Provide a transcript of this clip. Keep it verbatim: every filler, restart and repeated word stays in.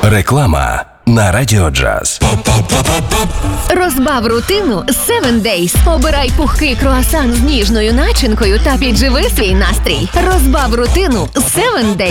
Реклама на Радіо Джаз. Розбав рутину севен дейз. Обирай пухкий круасан з ніжною начинкою та підживи свій настрій. Розбав рутину севен дейз.